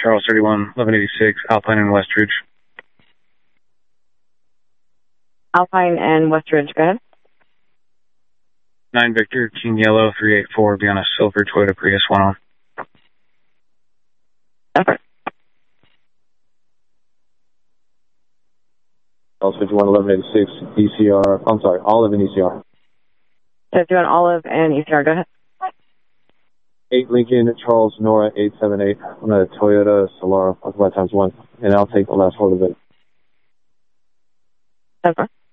Charles 31, 1186, Alpine and Westridge. Alpine and Westridge, go ahead. 9 Victor, King Yellow, 384, be on a silver Toyota Prius 1 on. Okay. Charles 51, 1186, ECR, I'm sorry, Olive and ECR. 51 Olive and ECR, go ahead. 8 Lincoln, Charles Nora, 878, on a Toyota Solara, occupied times 1, and I'll take the last word of it. Okay.